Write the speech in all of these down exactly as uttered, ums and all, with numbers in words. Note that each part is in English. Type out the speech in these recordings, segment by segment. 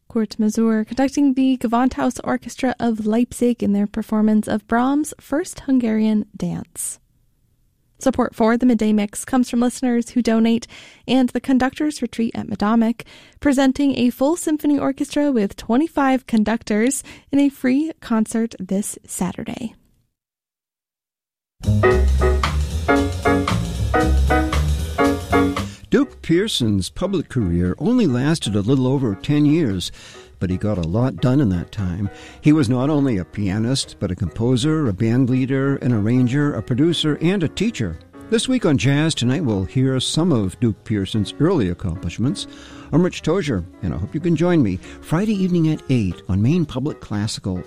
Kurt Masur conducting the Gewandhaus Orchestra of Leipzig in their performance of Brahms' First Hungarian Dance. Support for the Midday Mix comes from listeners who donate and the Conductors Retreat at Medomec, presenting a full symphony orchestra with twenty-five conductors in a free concert this Saturday. Duke Pearson's public career only lasted a little over ten years, but he got a lot done in that time. He was not only a pianist, but a composer, a band leader, an arranger, a producer, and a teacher. This week on Jazz Tonight, we'll hear some of Duke Pearson's early accomplishments. I'm Rich Tozier, and I hope you can join me Friday evening at eight on Maine Public Classical.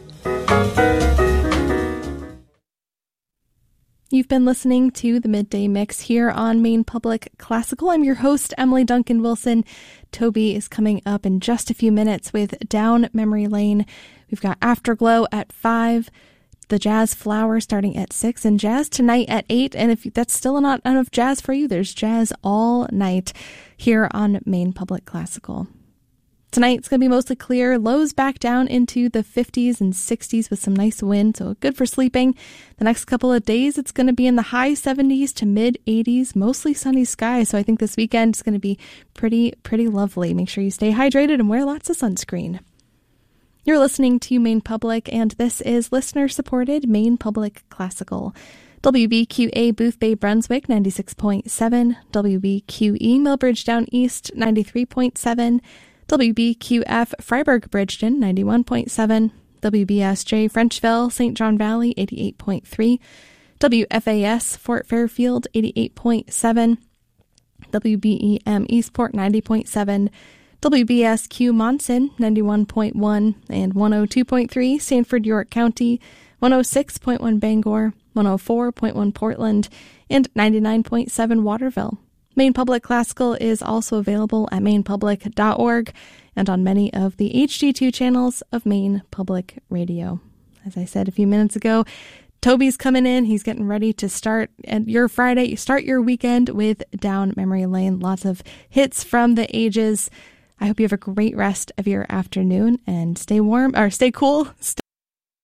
You've been listening to the Midday Mix here on Maine Public Classical. I'm your host, Emily Duncan Wilson. Toby is coming up in just a few minutes with Down Memory Lane. We've got Afterglow at five, the Jazz Flower starting at six, and Jazz Tonight at eight. And if that's still not enough jazz for you, there's jazz all night here on Maine Public Classical. Tonight it's going to be mostly clear, lows back down into the fifties and sixties with some nice wind, so good for sleeping. The next couple of days it's going to be in the high seventies to mid eighties, mostly sunny skies, so I think this weekend is going to be pretty, pretty lovely. Make sure you stay hydrated and wear lots of sunscreen. You're listening to Maine Public, and this is listener-supported Maine Public Classical. W B Q A Booth Bay, Brunswick, ninety-six point seven, W B Q E Millbridge Down East, ninety-three point seven, W B Q F Freiburg Bridgeton, ninety-one point seven, W B S J Frenchville, Saint John Valley, eighty-eight point three, W F A S Fort Fairfield, eighty-eight point seven, W B E M Eastport, ninety point seven, W B S Q Monson, ninety-one point one, and one oh two point three, Sanford, York County, one oh six point one Bangor, one oh four point one Portland, and ninety-nine point seven Waterville. Maine Public Classical is also available at maine public dot org and on many of the H D two channels of Maine Public Radio. As I said a few minutes ago, Toby's coming in. He's getting ready to start and your Friday, start your weekend with Down Memory Lane. Lots of hits from the ages. I hope you have a great rest of your afternoon and stay warm or stay cool. Stay